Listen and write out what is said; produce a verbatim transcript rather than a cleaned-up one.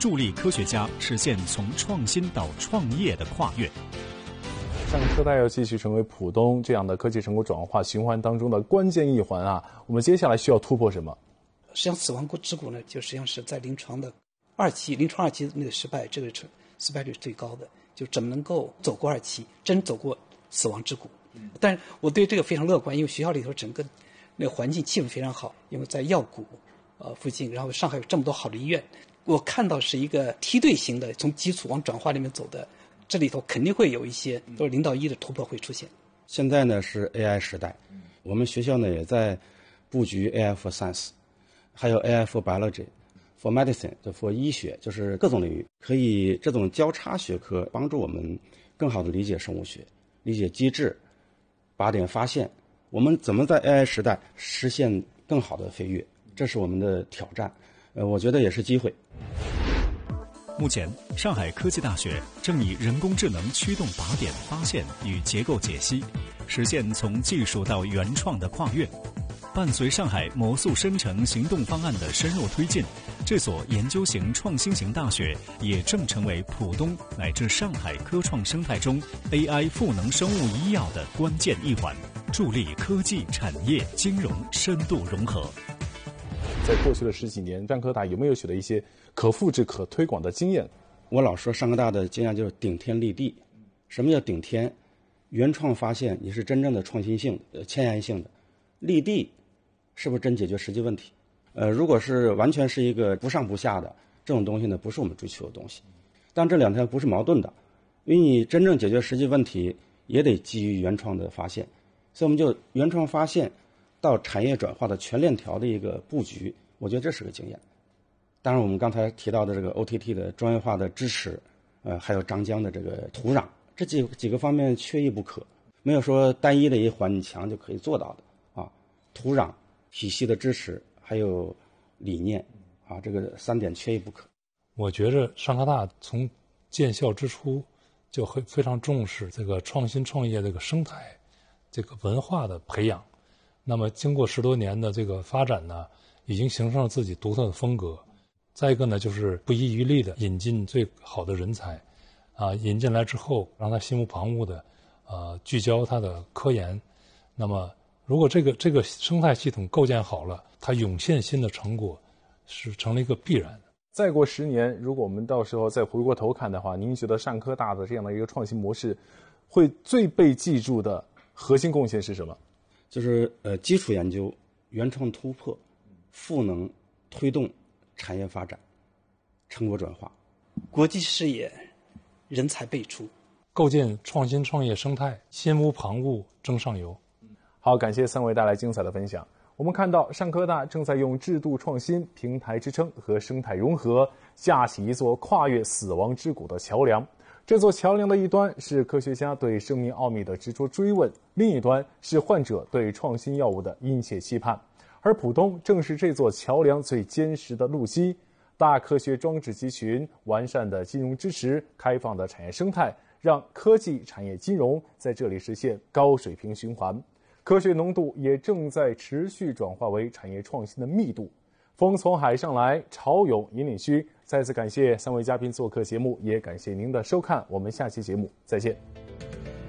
助力科学家实现从创新到创业的跨越。 上科大要继续成为浦东这样的科技成果转化循环当中的关键一环啊！我们接下来需要突破什么？ 实际上，死亡之谷呢，就实际上是在临床的二期，临床二期那个失败，这个失败率是最高的。就怎么能够走过二期，真走过死亡之谷？但是我对这个非常乐观，因为学校里头整个那个环境气氛非常好，因为在药谷呃附近，然后上海有这么多好的医院，我看到是一个梯队型的，从基础往转化里面走的。这里头肯定会有一些都是零到一的突破会出现。 现在呢是 A I 时代，我们学校呢也在布局 A I for Science， 还有 A I for Biology、for Medicine， 就 for 医学，就是各种领域可以这种交叉学科帮助我们更好的理解生物学、理解机制、靶点发现。我们怎么在 A I 时代实现更好的飞跃？这是我们的挑战，呃，我觉得也是机会。 目前，上海科技大学正以人工智能驱动靶点发现与结构解析，实现从技术到原创的跨越。伴随上海魔速生成行动方案的深入推进，这所研究型创新型大学也正成为浦东乃至上海科创生态中 A I 赋能生物医药的关键一环，助力科技产业金融深度融合。 在过去的十几年，上科大有没有取得一些可复制、可推广的经验？ 我老说上科大的经验就是顶天立地。什么叫顶天？原创发现你是真正的创新性、呃前沿性的。立地是不是真解决实际问题？呃，如果是完全是一个不上不下的这种东西呢，不是我们追求的东西。但这两条不是矛盾的，因为你真正解决实际问题，也得基于原创的发现。所以我们就原创发现到产业转化的全链条的一个布局，我觉得这是个经验。当然我们刚才提到的这个 O T T 的专业化的支持，呃，还有张江的这个土壤，这几几个方面缺一不可，没有说单一的一环你强就可以做到的啊。土壤体系的支持还有理念啊，这个三点缺一不可。 我觉着上科大从建校之初就很非常重视这个创新创业这个生态这个文化的培养，那么经过十多年的这个发展呢，已经形成了自己独特的风格。再一个呢，就是不遗余力的引进最好的人才，啊，引进来之后让他心无旁骛的，呃，聚焦他的科研。那么，如果这个这个生态系统构建好了，它涌现新的成果是成了一个必然的。 再过十年，如果我们到时候再回过头看的话，您觉得上科大的这样的一个创新模式，会最被记住的核心贡献是什么？ 就是呃，基础研究、原创突破、赋能推动产业发展、成果转化、 国际视野、人才辈出， 构建创新创业生态，心无旁骛争上游。 好，感谢三位带来精彩的分享。我们看到上科大正在用制度创新、平台支撑和生态融合，架起一座跨越死亡之谷的桥梁。这座桥梁的一端是科学家对生命奥秘的执着追问，另一端是患者对创新药物的殷切期盼。而浦东正是这座桥梁最坚实的路基，大科学装置集群、完善的金融支持、开放的产业生态，让科技产业金融在这里实现高水平循环。科学浓度也正在持续转化为产业创新的密度。风从海上来，潮涌引领虚。再次感谢三位嘉宾做客节目，也感谢您的收看，我们下期节目再见。